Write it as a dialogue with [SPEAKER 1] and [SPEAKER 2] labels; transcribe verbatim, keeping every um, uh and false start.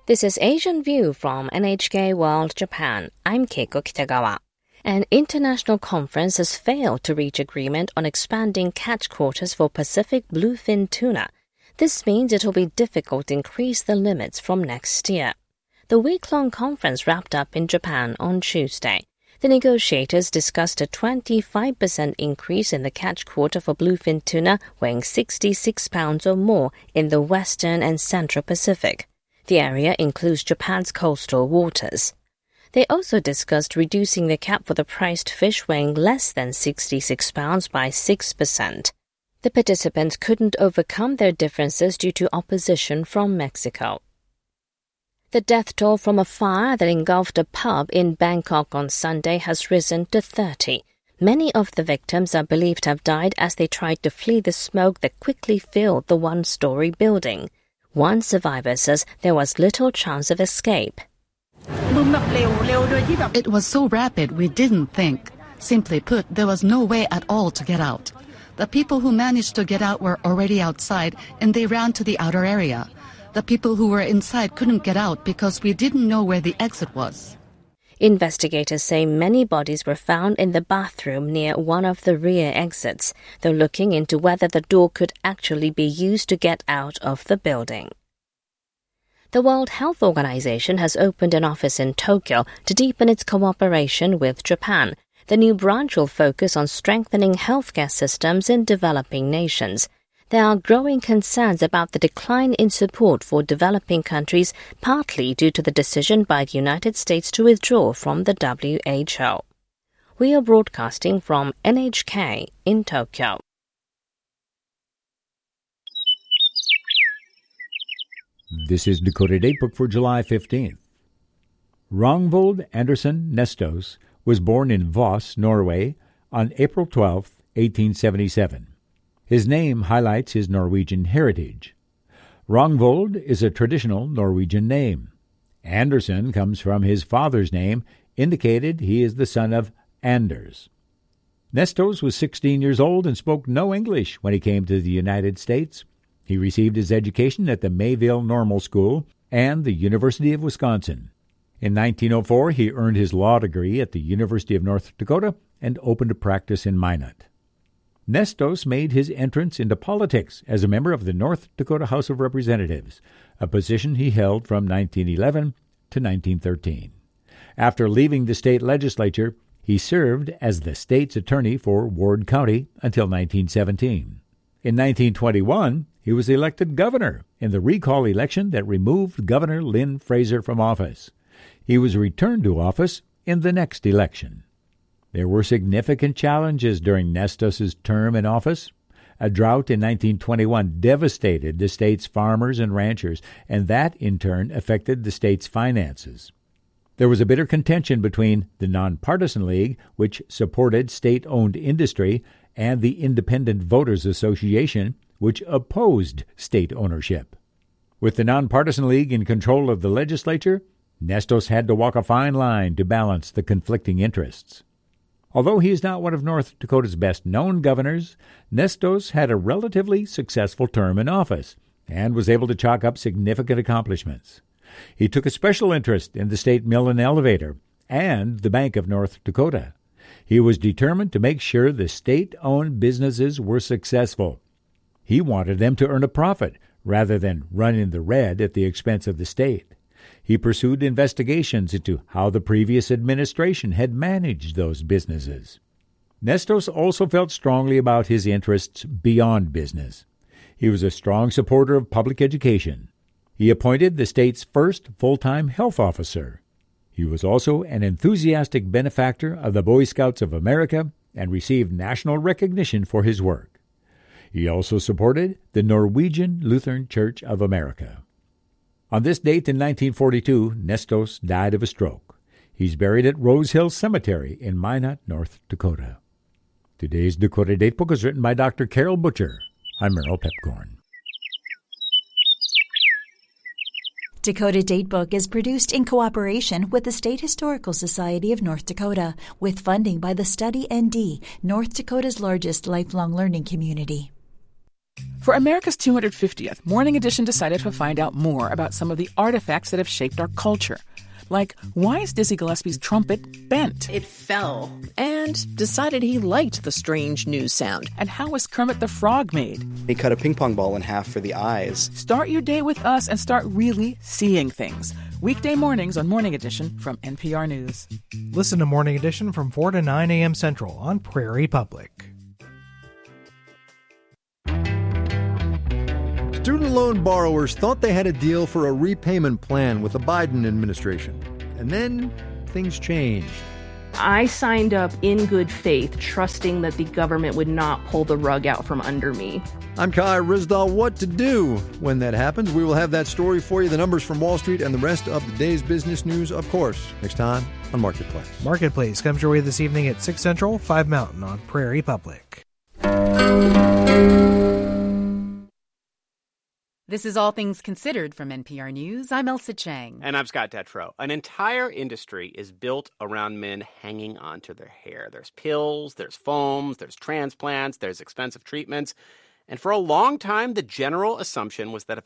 [SPEAKER 1] This is Asian View from N H K World Japan. I'm Keiko Kitagawa. An international conference has failed to reach agreement on expanding catch quotas for Pacific bluefin tuna. This means it will be difficult to increase the limits from next year. The week-long conference wrapped up in Japan on Tuesday. The negotiators discussed a twenty-five percent increase in the catch quota for bluefin tuna weighing sixty-six pounds or more in the Western and Central Pacific. The area includes Japan's coastal waters. They also discussed reducing the cap for the priced fish weighing less than sixty-six pounds by six percent. The participants couldn't overcome their differences due to opposition from Mexico. The death toll from a fire that engulfed a pub in Bangkok on Sunday has risen to thirty. Many of the victims are believed to have died as they tried to flee the smoke that quickly filled the one-story building. One survivor says there was little chance of escape.
[SPEAKER 2] It was so rapid we didn't think. Simply put, there was no way at all to get out. The people who managed to get out were already outside and they ran to the outer area. The people who were inside couldn't get out because we didn't know where the exit was.
[SPEAKER 1] Investigators say many bodies were found in the bathroom near one of the rear exits. They're looking into whether the door could actually be used to get out of the building. The World Health Organization has opened an office in Tokyo to deepen its cooperation with Japan. The new branch will focus on strengthening healthcare systems in developing nations. There are growing concerns about the decline in support for developing countries, partly due to the decision by the United States to withdraw from the W H O. We are broadcasting from N H K in Tokyo.
[SPEAKER 3] This is Dakota Datebook for July fifteenth. Ragnvold Andersen Nestos was born in Voss, Norway, on April twelfth, eighteen seventy-seven. His name highlights his Norwegian heritage. Ragnvold is a traditional Norwegian name. Andersen comes from his father's name, indicated he is the son of Anders. Nestos was sixteen years old and spoke no English when he came to the United States. He received his education at the Mayville Normal School and the University of Wisconsin. In nineteen oh four, he earned his law degree at the University of North Dakota and opened a practice in Minot. Nestos made his entrance into politics as a member of the North Dakota House of Representatives, a position he held from nineteen eleven to nineteen thirteen. After leaving the state legislature, he served as the state's attorney for Ward County until nineteen seventeen. In nineteen twenty-one, he was elected governor in the recall election that removed Governor Lynn Fraser from office. He was returned to office in the next election. There were significant challenges during Nestos' term in office. A drought in nineteen twenty-one devastated the state's farmers and ranchers, and that, in turn, affected the state's finances. There was a bitter contention between the Nonpartisan League, which supported state-owned industry, and the Independent Voters Association, which opposed state ownership. With the Nonpartisan League in control of the legislature, Nestos had to walk a fine line to balance the conflicting interests. Although he is not one of North Dakota's best-known governors, Nestos had a relatively successful term in office and was able to chalk up significant accomplishments. He took a special interest in the state mill and elevator and the Bank of North Dakota. He was determined to make sure the state-owned businesses were successful. He wanted them to earn a profit rather than run in the red at the expense of the state. He pursued investigations into how the previous administration had managed those businesses. Nestos also felt strongly about his interests beyond business. He was a strong supporter of public education. He appointed the state's first full-time health officer. He was also an enthusiastic benefactor of the Boy Scouts of America and received national recognition for his work. He also supported the Norwegian Lutheran Church of America. On this date in nineteen forty-two, Nestos died of a stroke. He's buried at Rose Hill Cemetery in Minot, North Dakota. Today's Dakota Datebook is written by Doctor Carol Butcher. I'm Merrill Pepcorn.
[SPEAKER 4] Dakota Datebook is produced in cooperation with the State Historical Society of North Dakota, with funding by the Study N D, North Dakota's largest lifelong learning community.
[SPEAKER 5] For America's two hundred fiftieth, Morning Edition decided to find out more about some of the artifacts that have shaped our culture. Like, why is Dizzy Gillespie's trumpet bent?
[SPEAKER 6] It fell, and decided he liked the strange news sound.
[SPEAKER 5] And how was Kermit the Frog made?
[SPEAKER 7] He cut a ping pong ball in half for the eyes.
[SPEAKER 5] Start your day with us and start really seeing things. Weekday mornings on Morning Edition from N P R News.
[SPEAKER 8] Listen to Morning Edition from four to nine a.m. Central on Prairie Public.
[SPEAKER 9] Student loan borrowers thought they had a deal for a repayment plan with the Biden administration. And then things changed.
[SPEAKER 10] I signed up in good faith, trusting that the government would not pull the rug out from under me.
[SPEAKER 9] I'm Kai Rizdal. What to do when that happens? We will have that story for you, the numbers from Wall Street, and the rest of the day's business news, of course, next time on Marketplace.
[SPEAKER 8] Marketplace comes your way this evening at six Central, five Mountain on Prairie Public.
[SPEAKER 11] This is All Things Considered from N P R News. I'm Elsa Chang.
[SPEAKER 12] And I'm Scott Detrow. An entire industry is built around men hanging on to their hair. There's pills, there's foams, there's transplants, there's expensive treatments. And for a long time, the general assumption was that if